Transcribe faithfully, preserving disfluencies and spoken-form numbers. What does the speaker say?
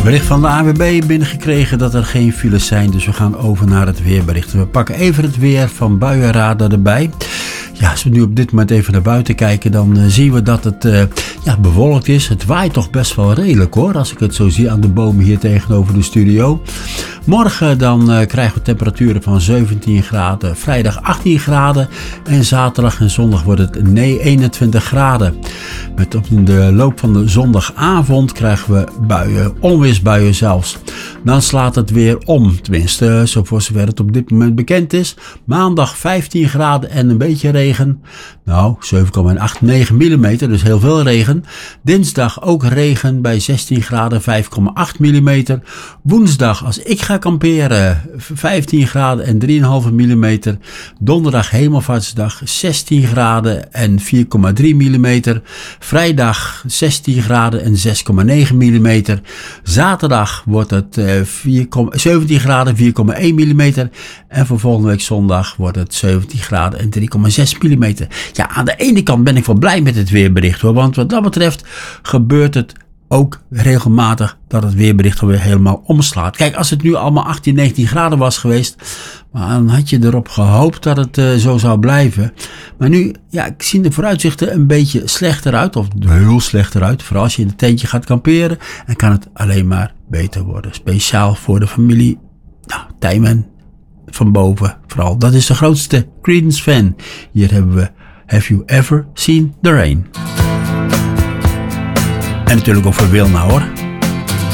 Bericht van de A N W B binnengekregen dat er geen files zijn, dus we gaan over naar het weerbericht. We pakken even het weer van buienradar erbij. Ja, als we nu op dit moment even naar buiten kijken, dan uh, zien we dat het uh, ja, bewolkt is. Het waait toch best wel redelijk hoor, als ik het zo zie aan de bomen hier tegenover de studio. Morgen dan uh, krijgen we temperaturen van zeventien graden, vrijdag achttien graden en zaterdag en zondag wordt het eenentwintig graden. Met op de loop van de zondagavond krijgen we buien, onweersbuien zelfs. Dan slaat het weer om, tenminste zo voor zover het op dit moment bekend is. Maandag vijftien graden en een beetje regen. Nou, zeven komma negen millimeter, dus heel veel regen. Dinsdag ook regen bij zestien graden, vijf komma acht millimeter. Woensdag, als ik ga kamperen, vijftien graden en drie komma vijf millimeter. Donderdag hemelvaartsdag, zestien graden en vier komma drie millimeter. Vrijdag zestien graden en zes komma negen millimeter. Zaterdag wordt het zeventien graden, vier komma één millimeter. En voor volgende week zondag wordt het zeventien graden en drie komma zes millimeter. Ja, aan de ene kant ben ik wel blij met het weerbericht hoor, want wat dat betreft gebeurt het ook regelmatig dat het weerbericht alweer helemaal omslaat. Kijk, als het nu allemaal achttien, negentien graden was geweest, maar dan had je erop gehoopt dat het uh, zo zou blijven. Maar nu, ja, ik zie de vooruitzichten een beetje slechter uit, of heel slechter uit. Vooral als je in een tentje gaat kamperen, en kan het alleen maar beter worden. Speciaal voor de familie, nou, Tijmen van boven vooral. Dat is de grootste Creedence fan. Hier hebben we Have You Ever Seen the Rain? En natuurlijk ook voor Wilna hoor.